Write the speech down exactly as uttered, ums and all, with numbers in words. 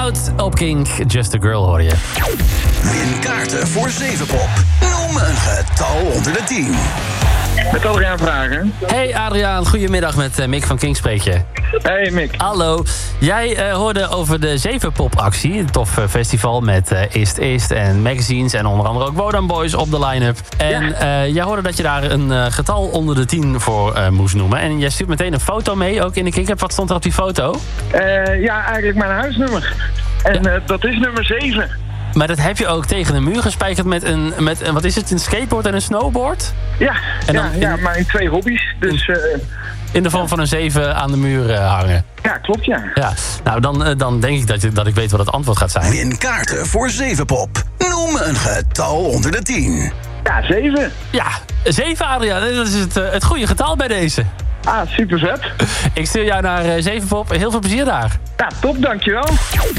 Out op Kink. Just a Girl hoor je. Win kaarten voor Zevenpop. Noem een getal onder de tien. Met Adriaan Vragen. Hey Adriaan, goedemiddag, met uh, Mick van Kink spreek je. Hey Mick. Hallo. Jij uh, hoorde over de Zevenpop-actie. Een tof uh, festival met uh, Ist Ist en magazines en onder andere ook Wodan Boys op de line-up. En ja. uh, jij hoorde dat je daar een uh, getal onder de tien voor uh, moest noemen. En jij stuurt meteen een foto mee, ook in de Kink. Wat stond er op die foto? Uh, ja, eigenlijk mijn huisnummer. En ja. uh, dat is nummer zeven. Maar dat heb je ook tegen de muur gespijkerd met een, met een, wat is het, een skateboard en een snowboard? Ja, en dan ja, in, ja, mijn twee hobby's. Dus, uh, in de vorm ja. van een zeven aan de muur uh, hangen. Ja, klopt, ja. ja. Nou, dan, uh, dan denk ik dat, je, dat ik weet wat het antwoord gaat zijn. Win kaarten voor Zevenpop. Noem een getal onder de tien. Ja, zeven. Ja, zeven, Adriaan. Dat is het, uh, het goede getal bij deze. Ah, super vet. Ik stuur jou naar uh, Zevenpop. Heel veel plezier daar. Ja, top, dankjewel.